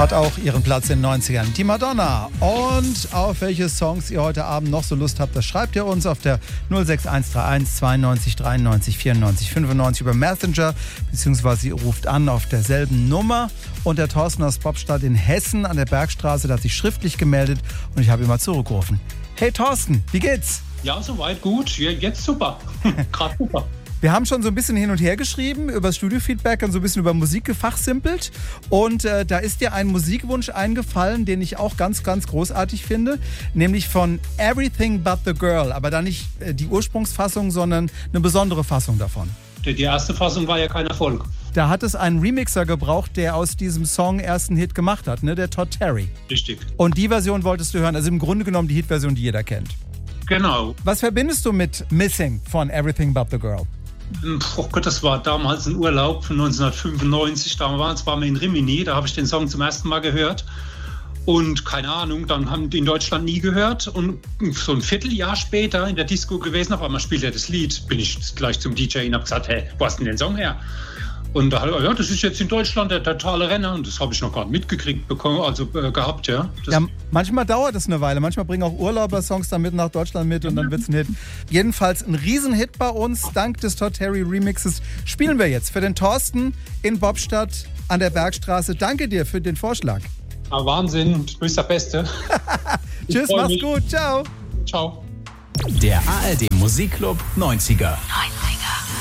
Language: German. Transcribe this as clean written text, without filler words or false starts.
hat auch ihren Platz in den 90ern. Die Madonna. Und auf welche Songs ihr heute Abend noch so Lust habt, das schreibt ihr uns auf der 06131 92 93 94 95 über Messenger, beziehungsweise ihr ruft an auf derselben Nummer. Und der Thorsten aus Bobstadt in Hessen an der Bergstraße, der hat sich schriftlich gemeldet und ich habe ihn mal zurückgerufen. Hey Thorsten, wie geht's? Ja, soweit gut. Jetzt super. Gerade super. Wir haben schon so ein bisschen hin und her geschrieben, über das Studio-Feedback und so ein bisschen über Musik gefachsimpelt. Und da ist dir ein Musikwunsch eingefallen, den ich auch ganz, ganz großartig finde. Nämlich von Everything But The Girl. Aber da nicht die Ursprungsfassung, sondern eine besondere Fassung davon. Die erste Fassung war ja kein Erfolg. Da hat es einen Remixer gebraucht, der aus diesem Song ersten Hit gemacht hat, ne? Der Todd Terry. Richtig. Und die Version wolltest du hören. Also im Grunde genommen die Hitversion, die jeder kennt. Genau. Was verbindest du mit Missing von Everything But The Girl? Oh Gott, das war damals ein Urlaub von 1995. Damals waren wir in Rimini, da habe ich den Song zum ersten Mal gehört. Und keine Ahnung, dann haben die in Deutschland nie gehört. Und so ein Vierteljahr später in der Disco gewesen, auf einmal spielt er das Lied. Bin ich gleich zum DJ und habe gesagt, hey, wo hast du denn den Song her? Und da hat er, ja, das ist jetzt in Deutschland der totale Renner. Und das habe ich noch gar nicht mitgekriegt gehabt, ja. Ja, manchmal dauert es eine Weile. Manchmal bringen auch Urlauber Songs dann mit nach Deutschland mit und dann wird es ein Hit. Jedenfalls ein Riesenhit bei uns. Dank des Todd Terry Remixes spielen wir jetzt für den Thorsten in Bobstadt an der Bergstraße. Danke dir für den Vorschlag. Ah, Wahnsinn, du bist der Beste. Tschüss, mach's gut. Ciao. Ciao. Der ARD Musikclub 90er.